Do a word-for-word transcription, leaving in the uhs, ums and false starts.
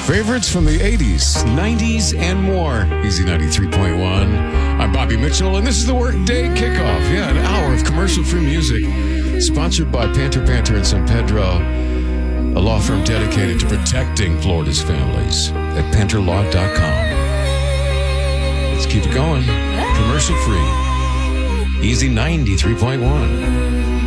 Favorites from the eighties, nineties, and more. Easy ninety-three point one. I'm Bobby Mitchell, and this is the Workday Kickoff. Yeah, an hour of commercial-free music. Sponsored by Panther Panther in San Pedro, a law firm dedicated to protecting Florida's families at panther law dot com. Let's keep it going. Commercial-free. Easy ninety-three point one.